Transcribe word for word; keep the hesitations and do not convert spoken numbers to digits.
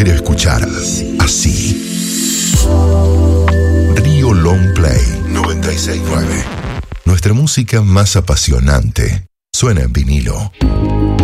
volver a escuchar así. Río Long Play noventa y seis punto nueve. Nuestra música más apasionante suena en vinilo.